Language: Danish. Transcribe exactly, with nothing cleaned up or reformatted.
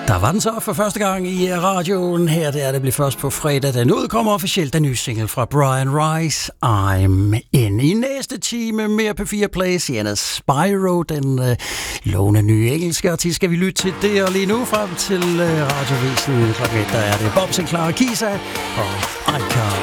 Der var den så for første gang i radioen. Her det er det blev først på fredag. Den udkommer officielt den nye single fra Brian Rice, I'm In. I næste time mere P fire Play, Sienna Spyro, den øh, lovende nye engelske artist. Skal vi lytte til det, og lige nu frem til øh, radiovisen klokken et, der er det Bob Sinclair, Kisa og Icon.